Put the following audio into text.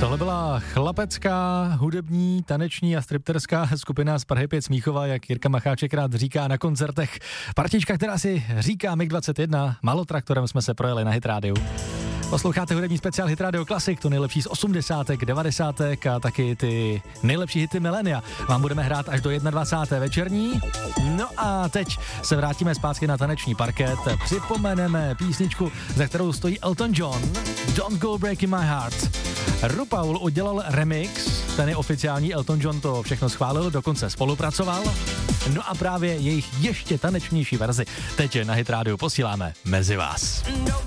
Tohle byla chlapecká, hudební, taneční a stripterská skupina z Prahy 5 Smíchova, jak Jirka Macháček rád říká na koncertech. Partička, která si říká MiG-21, malotraktorem jsme se projeli na Hit Radio. Posloucháte hudební speciál Hit Radio Classic, to nejlepší z 80., 90. a taky ty nejlepší hity milénia. Vám budeme hrát až do 21. večerní. No a teď se vrátíme zpátky na taneční parket. Připomeneme písničku, za kterou stojí Elton John, Don't Go Breaking My Heart. RuPaul udělal remix, ten je oficiální, Elton John to všechno schválil, dokonce spolupracoval. No a právě jejich ještě tanečnější verzi teď na Hit Radio posíláme mezi vás.